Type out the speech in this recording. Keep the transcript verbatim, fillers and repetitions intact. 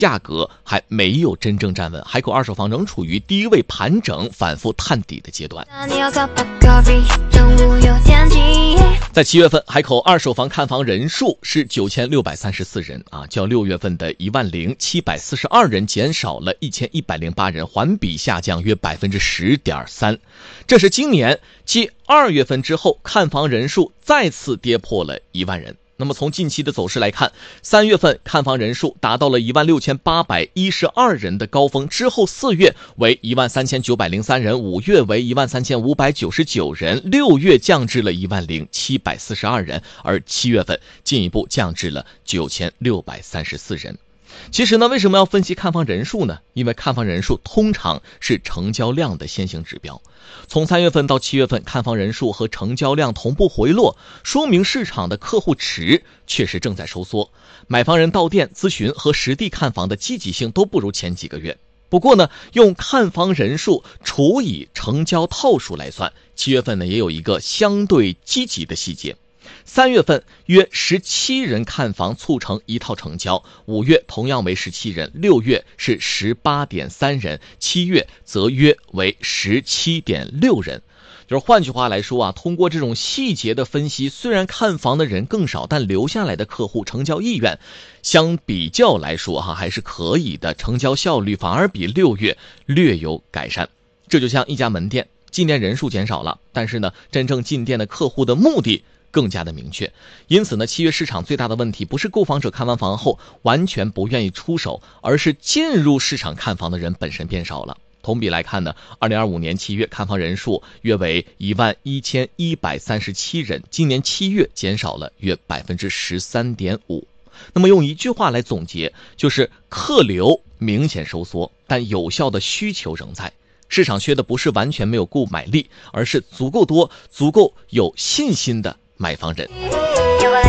价格还没有真正站稳，海口二手房仍处于低位盘整反复探底的阶段。在七月份，海口二手房看房人数是九千六百三十四人啊，较六月份的一万零七百四十二人减少了一千一百零八人，环比下降约百分之十点三。这是今年继二月份之后，看房人数再次跌破了一万人。那么从近期的走势来看，三月份看房人数达到了一万六千八百一十二人的高峰，之后四月为一万三千九百零三人，五月为一万三千五百九十九人，六月降至了一万零七百四十二人，而七月份进一步降至了九千六百三十四人。其实呢，为什么要分析看房人数呢？因为看房人数通常是成交量的先行指标。从三月份到七月份，看房人数和成交量同步回落，说明市场的客户池确实正在收缩，买房人到店咨询和实地看房的积极性都不如前几个月。不过呢，用看房人数除以成交套数来算，七月份呢也有一个相对积极的细节。三月份约十七人看房促成一套成交，五月同样为十七人，六月是 十八点三人，七月则约为 十七点六人。就是换句话来说啊，通过这种细节的分析，虽然看房的人更少，但留下来的客户成交意愿相比较来说哈还是可以的，成交效率反而比六月略有改善。这就像一家门店，进店人数减少了，但是呢，真正进店的客户的目的更加的明确。因此呢，七月市场最大的问题不是购房者看完房后完全不愿意出手，而是进入市场看房的人本身变少了。同比来看呢，二零二五年七月看房人数约为一万一千一百三十七人，今年七月减少了约百分之十三点五。那么用一句话来总结，就是客流明显收缩，但有效的需求仍在。市场缺的不是完全没有购买力，而是足够多、足够有信心的买房人。